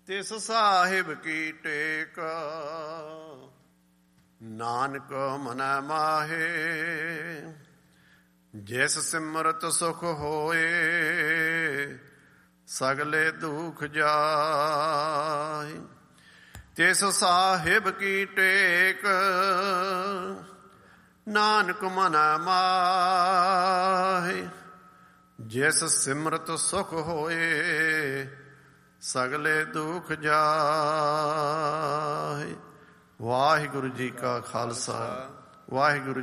ਤਿਸ ਸਾਹਿਬ ਕੀ ਟੇਕ, ਨਾਨਕ ਮਨੈ ਮਾਹੇ। ਜਿਸ ਸਿਮਰਤ ਸੁਖ ਹੋਏ, ਸਗਲੇ ਦੁਖ ਜਾਏ। ਤਿਸ ਸਾਹਿਬ ਕੀ ਟੇਕ, ਨਾਨਕ ਮਨੈ ਮਾਹੇ। ਜਿਸ ਸਿਮਰਤ ਸੁਖ ਹੋਏ, ਸਗਲੇ ਦੁਖ ਜਾਏ। ਵਾਹਿਗੁਰੂ ਜੀ ਕਾ ਖਾਲਸਾ, ਵਾਹਿਗੁਰੂ